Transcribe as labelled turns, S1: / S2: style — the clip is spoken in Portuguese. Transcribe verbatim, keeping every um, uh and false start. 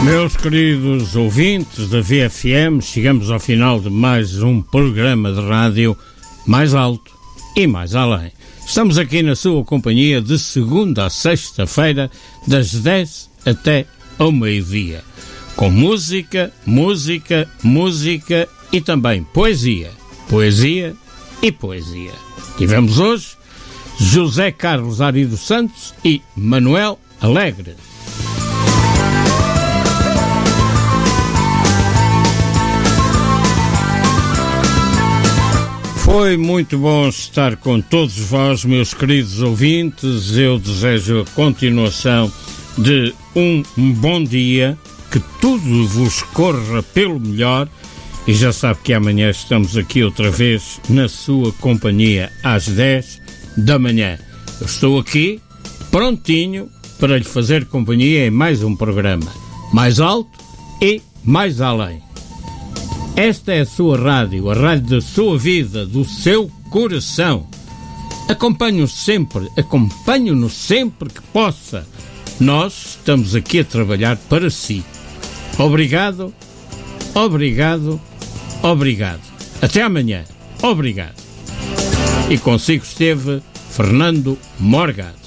S1: Meus queridos ouvintes da V F M, chegamos ao final de mais um programa de rádio mais alto e mais além. Estamos aqui na sua companhia de segunda a sexta-feira, das dez até ao meio-dia, com música, música, música e também poesia, poesia e poesia. Tivemos hoje José Carlos Ari dos Santos e Manuel Alegre. Foi muito bom estar com todos vós, meus queridos ouvintes. Eu desejo a continuação de um bom dia, que tudo vos corra pelo melhor, e já sabe que amanhã estamos aqui outra vez na sua companhia às dez da manhã. Eu estou aqui prontinho para lhe fazer companhia em mais um programa mais alto e mais além. Esta é a sua rádio, a rádio da sua vida, do seu coração. Acompanhe-nos sempre, acompanhe-nos sempre que possa. Nós estamos aqui a trabalhar para si. Obrigado, obrigado, obrigado. Até amanhã. Obrigado. E consigo esteve Fernando Morgado.